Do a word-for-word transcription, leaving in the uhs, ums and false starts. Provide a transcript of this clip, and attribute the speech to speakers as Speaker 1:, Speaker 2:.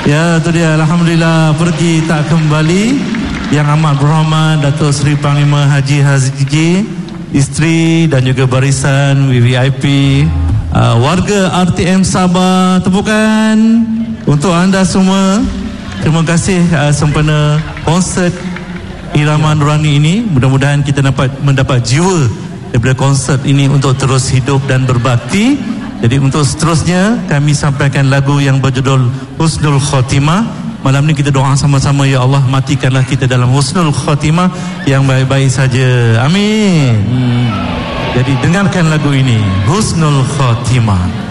Speaker 1: Ya, itu dia. Alhamdulillah, pergi tak kembali. Yang amat berhormat Datuk Seri Panglima Haji Haji, isteri dan juga barisan V V I P, uh, warga R T M Sabah, tepukan untuk anda semua. Terima kasih uh, sempena konsert Irama Nurani ini. Mudah-mudahan kita dapat mendapat jiwa daripada konsert ini untuk terus hidup dan berbakti. Jadi untuk seterusnya kami sampaikan lagu yang berjudul Husnul Khotimah. Malam ni kita doa sama-sama, ya Allah, matikanlah kita dalam husnul khotimah yang baik-baik saja. Amin. Hmm. Jadi dengarkan lagu ini, Husnul Khotimah.